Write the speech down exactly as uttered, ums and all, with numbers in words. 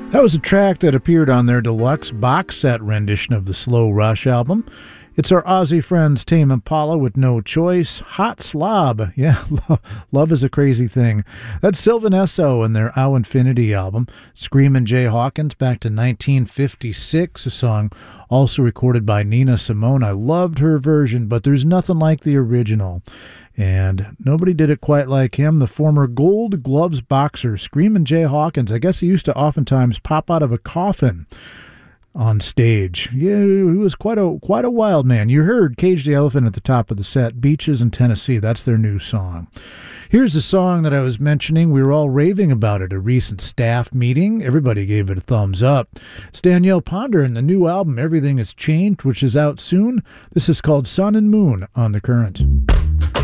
That was a track that appeared on their deluxe box set rendition of the Slow Rush album. It's our Aussie friends Tame Impala with No Choice. Hot Slob. Yeah, love is a crazy thing. That's Sylvan Esso and their Ow Infinity album. Screamin' Jay Hawkins back to nineteen fifty-six, a song also recorded by Nina Simone. I loved her version, but there's nothing like the original. And nobody did it quite like him. The former Gold Gloves boxer, Screamin' Jay Hawkins. I guess he used to oftentimes pop out of a coffin on stage. Yeah, he was quite a quite a wild man. You heard Cage the Elephant at the top of the set, Beaches in Tennessee. That's their new song. Here's a song that I was mentioning. We were all raving about it at a recent staff meeting. Everybody gave it a thumbs up. It's Danielle Ponder and the new album, Everything Has Changed, which is out soon. This is called Sun and Moon on The Current.